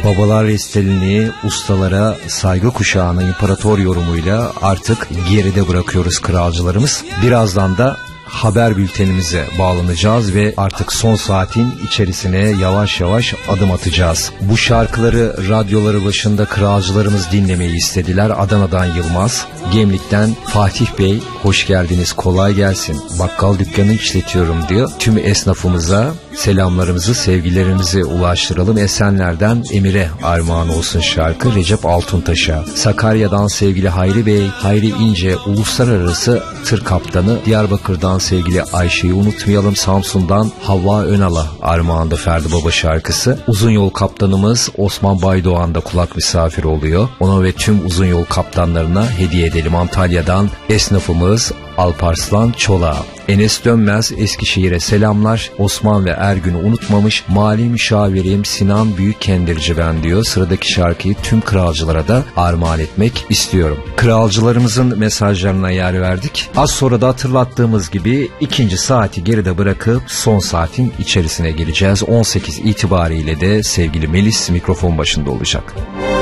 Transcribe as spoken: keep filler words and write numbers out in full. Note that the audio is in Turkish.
Babalar Restelini, ustalara saygı kuşağını imparator yorumuyla artık geride bırakıyoruz kralcılarımız. Birazdan da haber bültenimize bağlanacağız ve artık son saatin içerisine yavaş yavaş adım atacağız. Bu şarkıları radyoları başında kralcılarımız dinlemeyi istediler. Adana'dan Yılmaz, Gemlik'ten Fatih Bey, hoş geldiniz, kolay gelsin. Bakkal dükkanı işletiyorum diyor. Tüm esnafımıza selamlarımızı, sevgilerimizi ulaştıralım. Esenler'den Emir'e armağan olsun şarkı, Recep Altuntaş'a. Sakarya'dan sevgili Hayri Bey, Hayri İnce, uluslararası tır kaptanı. Diyarbakır'dan sevgili Ayşe'yi unutmayalım. Samsun'dan Havva Önal'a armağandı Ferdi Baba şarkısı. Uzun yol kaptanımız Osman Baydoğan da kulak misafir oluyor. Ona ve tüm uzun yol kaptanlarına hediye edelim. Antalya'dan esnafımız Alparslan Çolak'a. Enes Dönmez Eskişehir'e selamlar. Osman ve Ergün'ü unutmamış. Mali müşavirim Sinan Büyükkendirci ben diyor. Sıradaki şarkıyı tüm kralcılara da armağan etmek istiyorum. Kralcılarımızın mesajlarına yer verdik. Az sonra da hatırlattığımız gibi ikinci saati geride bırakıp son saatin içerisine gireceğiz. on sekiz itibariyle de sevgili Melis mikrofon başında olacak.